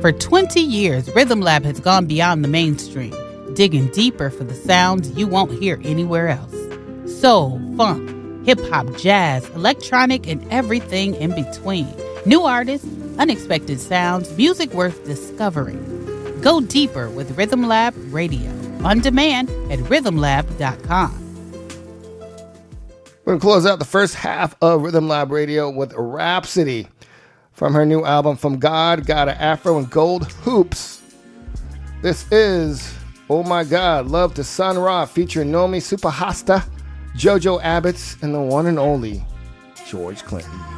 For 20 years, Rhythm Lab has gone beyond the mainstream, digging deeper for the sounds you won't hear anywhere else. Soul, funk, hip-hop, jazz, electronic, and everything in between. New artists, unexpected sounds, music worth discovering. Go deeper with Rhythm Lab Radio. On demand at rhythmlab.com. We're going to close out the first half of Rhythm Lab Radio with Rhapsody from her new album From God, Gotta Afro, and Gold Hoops. This is Oh My God, Love to Sun Ra featuring Nomi Supahasta, JoJo Abbots, and the one and only George Clinton.